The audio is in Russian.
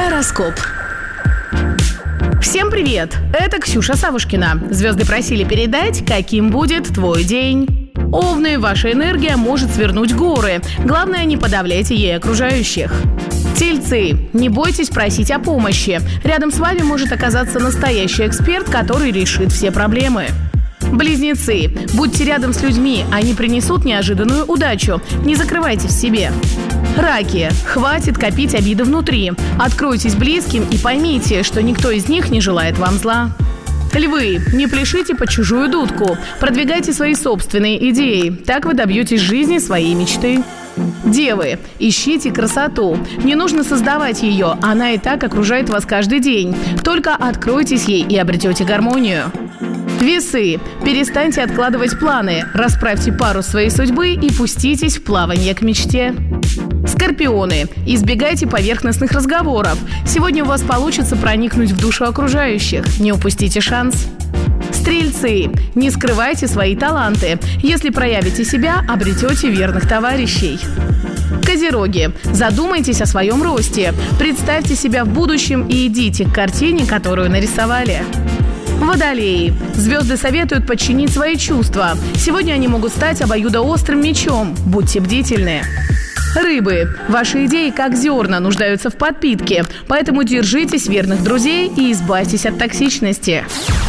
Гороскоп. Всем привет! Это Ксюша Савушкина. Звезды просили передать, каким будет твой день. Овны, ваша энергия может свернуть горы. Главное, не подавляйте ей окружающих. Тельцы, не бойтесь просить о помощи. Рядом с вами может оказаться настоящий эксперт, который решит все проблемы. Близнецы, будьте рядом с людьми, они принесут неожиданную удачу. Не закрывайтесь в себе. Раки, хватит копить обиды внутри. Откройтесь близким и поймите, что никто из них не желает вам зла. Львы, не пляшите под чужую дудку. Продвигайте свои собственные идеи. Так вы добьетесь жизни своей мечты. Девы, ищите красоту. Не нужно создавать ее, она и так окружает вас каждый день. Только откройтесь ей и обретете гармонию. Весы, перестаньте откладывать планы, расправьте парус своей судьбы и пуститесь в плавание к мечте. Скорпионы, избегайте поверхностных разговоров. Сегодня у вас получится проникнуть в душу окружающих. Не упустите шанс. Стрельцы, не скрывайте свои таланты. Если проявите себя, обретете верных товарищей. Козероги, задумайтесь о своем росте. Представьте себя в будущем и идите к картине, которую нарисовали. Водолеи. Звезды советуют подчинить свои чувства. Сегодня они могут стать обоюдоострым мечом. Будьте бдительны. Рыбы. Ваши идеи, как зерна, нуждаются в подпитке. Поэтому держитесь верных друзей и избавьтесь от токсичности.